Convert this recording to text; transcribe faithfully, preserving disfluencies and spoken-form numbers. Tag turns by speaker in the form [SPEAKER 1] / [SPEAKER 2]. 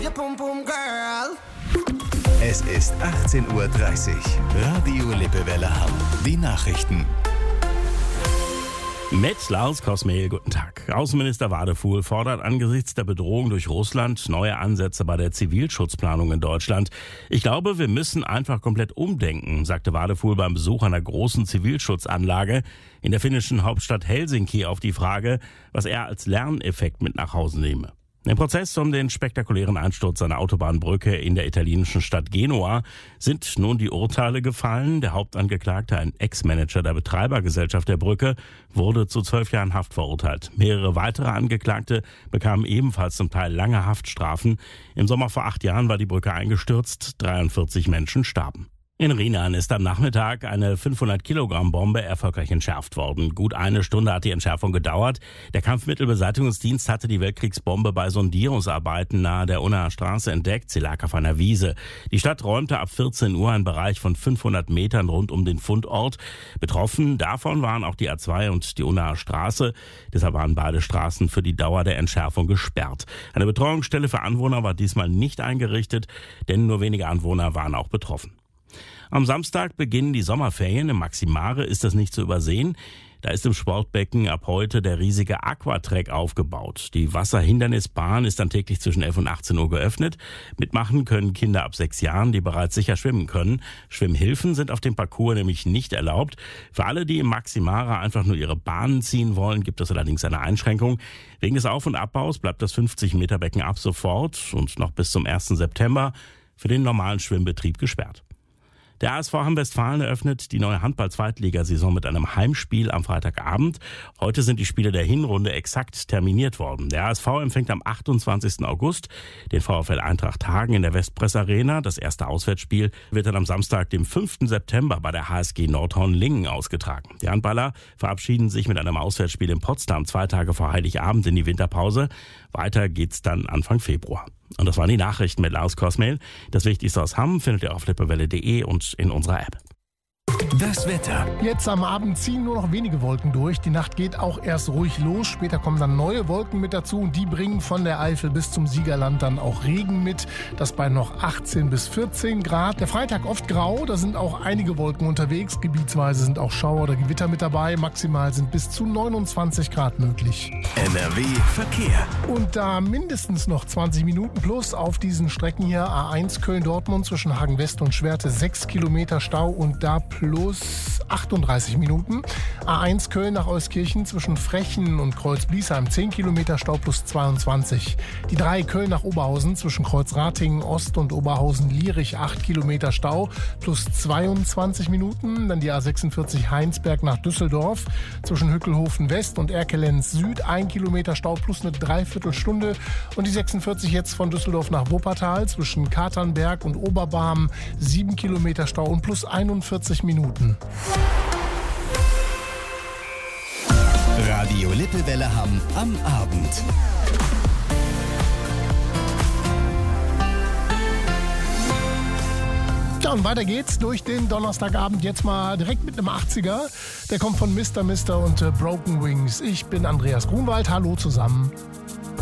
[SPEAKER 1] your pum pum girl.
[SPEAKER 2] Es ist achtzehn Uhr dreißig. Radio Lippewelle Hamm. Die Nachrichten.
[SPEAKER 3] Mit Lars Kosmehl, guten Tag. Außenminister Wadefuhl fordert angesichts der Bedrohung durch Russland neue Ansätze bei der Zivilschutzplanung in Deutschland. Ich glaube, wir müssen einfach komplett umdenken, sagte Wadefuhl beim Besuch einer großen Zivilschutzanlage in der finnischen Hauptstadt Helsinki auf die Frage, was er als Lerneffekt mit nach Hause nehme. Im Prozess um den spektakulären Einsturz einer Autobahnbrücke in der italienischen Stadt Genua sind nun die Urteile gefallen. Der Hauptangeklagte, ein Ex-Manager der Betreibergesellschaft der Brücke, wurde zu zwölf Jahren Haft verurteilt. Mehrere weitere Angeklagte bekamen ebenfalls zum Teil lange Haftstrafen. Im Sommer vor acht Jahren war die Brücke eingestürzt. dreiundvierzig Menschen starben. In Rinan ist am Nachmittag eine fünfhundert Kilogramm Bombe erfolgreich entschärft worden. Gut eine Stunde hat die Entschärfung gedauert. Der Kampfmittelbeseitigungsdienst hatte die Weltkriegsbombe bei Sondierungsarbeiten nahe der Unnaer Straße entdeckt. Sie lag auf einer Wiese. Die Stadt räumte ab vierzehn Uhr einen Bereich von fünfhundert Metern rund um den Fundort. Betroffen davon waren auch die A zwei und die Unnaer Straße. Deshalb waren beide Straßen für die Dauer der Entschärfung gesperrt. Eine Betreuungsstelle für Anwohner war diesmal nicht eingerichtet, denn nur wenige Anwohner waren auch betroffen. Am Samstag beginnen die Sommerferien. Im Maximare ist das nicht zu übersehen. Da ist im Sportbecken ab heute der riesige Aquatrack aufgebaut. Die Wasserhindernisbahn ist dann täglich zwischen elf und achtzehn Uhr geöffnet. Mitmachen können Kinder ab sechs Jahren, die bereits sicher schwimmen können. Schwimmhilfen sind auf dem Parcours nämlich nicht erlaubt. Für alle, die im Maximare einfach nur ihre Bahnen ziehen wollen, gibt es allerdings eine Einschränkung. Wegen des Auf- und Abbaus bleibt das fünfzig Meter Becken ab sofort und noch bis zum ersten September für den normalen Schwimmbetrieb gesperrt. Der A S V Hamm-Westfalen eröffnet die neue Handball-Zweitligasaison mit einem Heimspiel am Freitagabend. Heute sind die Spiele der Hinrunde exakt terminiert worden. Der A S V empfängt am achtundzwanzigsten August den VfL Eintracht Hagen in der Westpress Arena. Das erste Auswärtsspiel wird dann am Samstag, dem fünften September, bei der H S G Nordhorn-Lingen ausgetragen. Die Handballer verabschieden sich mit einem Auswärtsspiel in Potsdam zwei Tage vor Heiligabend in die Winterpause. Weiter geht's dann Anfang Februar. Und das waren die Nachrichten mit Lars Kosmehl. Das Wichtigste aus Hamm findet ihr auf lippewelle punkt de und in unserer App.
[SPEAKER 2] Das Wetter.
[SPEAKER 4] Jetzt am Abend ziehen nur noch wenige Wolken durch. Die Nacht geht auch erst ruhig los. Später kommen dann neue Wolken mit dazu und die bringen von der Eifel bis zum Siegerland dann auch Regen mit. Das bei noch achtzehn bis vierzehn Grad. Der Freitag oft grau, da sind auch einige Wolken unterwegs. Gebietsweise sind auch Schauer oder Gewitter mit dabei. Maximal sind bis zu neunundzwanzig Grad möglich.
[SPEAKER 2] N R W Verkehr.
[SPEAKER 4] Und da mindestens noch zwanzig Minuten plus auf diesen Strecken hier. A eins Köln-Dortmund zwischen Hagen-West und Schwerte sechs Kilometer Stau und da plus achtunddreißig Minuten. A eins Köln nach Euskirchen zwischen Frechen und Kreuz-Bliesheim zehn Kilometer Stau plus zweiundzwanzig. Die drei Köln nach Oberhausen zwischen Kreuz-Ratingen Ost und Oberhausen-Lierich acht Kilometer Stau plus zweiundzwanzig Minuten. Dann die A sechsundvierzig Heinsberg nach Düsseldorf zwischen Hückelhofen West und Erkelenz Süd ein Kilometer Stau plus eine Dreiviertelstunde. Und die sechsundvierzig jetzt von Düsseldorf nach Wuppertal zwischen Katernberg und Oberbarm sieben Kilometer Stau und plus einundvierzig Minuten.
[SPEAKER 2] Radio Lippewelle Hamm am Abend.
[SPEAKER 4] Ja, und weiter geht's durch den Donnerstagabend jetzt mal direkt mit einem achtziger. Der kommt von Mister Mister und äh, Broken Wings. Ich bin Andreas Grunwald. Hallo zusammen.